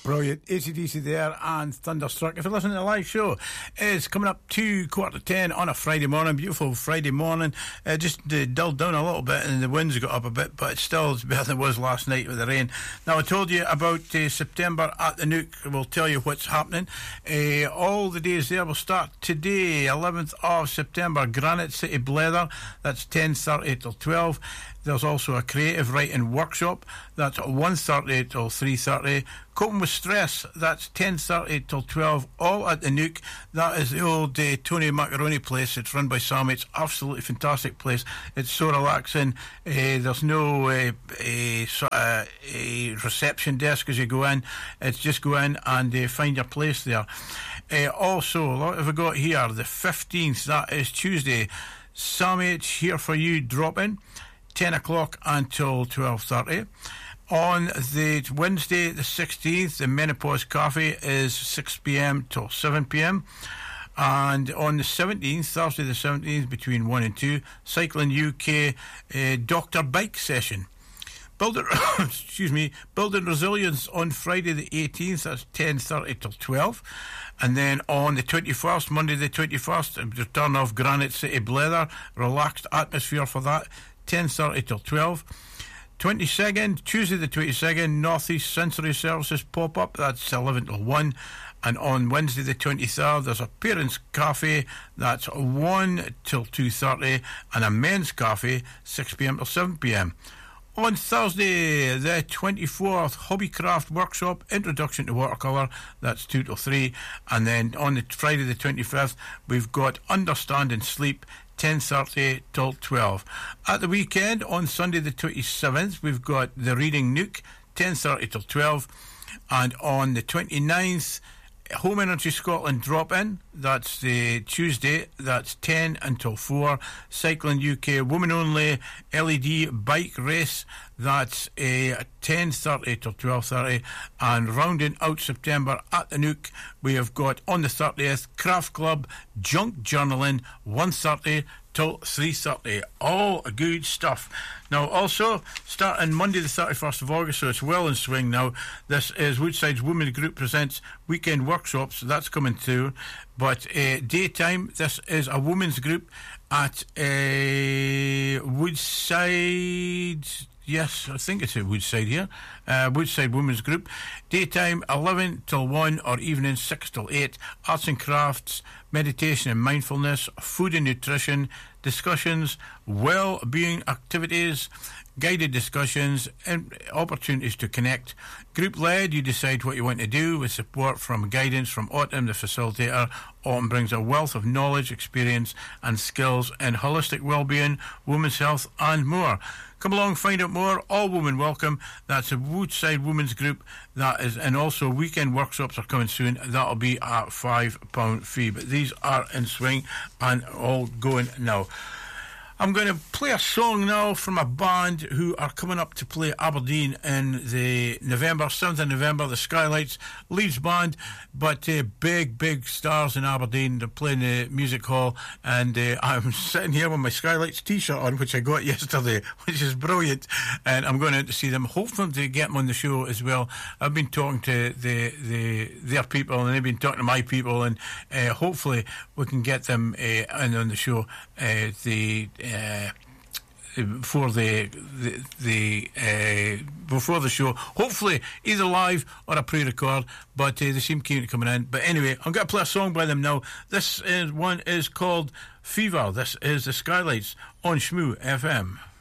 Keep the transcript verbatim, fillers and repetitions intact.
Brilliant. A C D C there and Thunderstruck. If you're listening to the live show, it's coming up to quarter to ten on a Friday morning. Beautiful Friday morning. Uh, just uh, dulled down a little bit and the winds got up a bit, but it's still it's better than it was last night with the rain. Now, I told you about uh, September at the Nook. We'll tell you what's happening. Uh, all the days there will start today, eleventh of September, Granite City Blether. That's ten thirty till twelve. There's also a creative writing workshop. That's one thirty till three thirty. Coping with Stress, that's ten thirty till twelve, all at the Nook. That is the old uh, Tony Macaroni place. It's run by Sammy. It's absolutely fantastic place. It's so relaxing. Uh, there's no uh, a, sort of, a reception desk as you go in. It's just go in and uh, find your place there. Uh, also, what have we got here? The fifteenth, that is Tuesday. Sammy H here for you, drop in. ten o'clock until twelve thirty. On the Wednesday the sixteenth, the Menopause Cafe is six p.m. till seven p.m. And on the seventeenth, Thursday the seventeenth, between one and two, Cycling U K uh, Doctor Bike Session. Building, excuse me, Building Resilience on Friday the eighteenth, that's ten thirty till twelve. And then on the twenty-first, Monday the twenty-first, return of Granite City Blether, relaxed atmosphere for that, ten thirty till twelve. twenty-second, Tuesday the twenty-second, North East Sensory Services pop-up, that's eleven till one. And on Wednesday the twenty-third, there's a Parents Cafe, that's one till two thirty, and a Men's Cafe, six p.m. till seven p.m. On Thursday the twenty-fourth, Hobbycraft Workshop, Introduction to Watercolour, that's two till three. And then on the Friday the twenty-fifth, we've got Understanding Sleep, ten thirty till twelve. At the weekend, on Sunday the twenty-seventh, we've got the Reading Nook, ten thirty till twelve. And on the twenty-ninth, Home Energy Scotland drop-in, that's the Tuesday, that's ten until four. Cycling U K Women Only L E D Bike Race, that's uh, ten thirty till twelve thirty. And rounding out September at the Nook, we have got on the thirtieth, Craft Club Junk Journaling, one thirty till three thirty. All good stuff. Now, also, starting Monday the thirty-first of August, so it's well in swing now, this is Woodside's Women's Group presents Weekend Workshops. That's coming through. But uh, daytime, this is a women's group at uh, Woodside... Yes, I think it's at Woodside here. Uh, Woodside Women's Group. Daytime, eleven till one, or evening, six till eight. Arts and crafts, meditation and mindfulness, food and nutrition, discussions, well-being activities, guided discussions, and opportunities to connect. Group-led, you decide what you want to do with support from guidance from Autumn, the facilitator. Autumn brings a wealth of knowledge, experience, and skills in holistic well-being, women's health, and more. Come along, find out more. All women welcome. That's a Woodside Women's Group. That is, and also weekend workshops are coming soon. That'll be a five pound fee. But these are in swing and all going now. I'm going to play a song now from a band who are coming up to play Aberdeen in the November, seventh of November, the Skylights, Leeds band, but uh, big, big stars in Aberdeen. They're playing the music hall, and uh, I'm sitting here with my Skylights t-shirt on, which I got yesterday, which is brilliant, and I'm going out to see them, hopefully to get them on the show as well. I've been talking to the, the their people, and they've been talking to my people, and uh, hopefully we can get them uh, in on the show. Uh, the Uh, before the the, the uh, before the show, hopefully either live or a pre-record, but uh, they seem keen to coming in. But anyway, I'm going to play a song by them now. This is one is called Fever. This is the Skylights on Shmoo F M.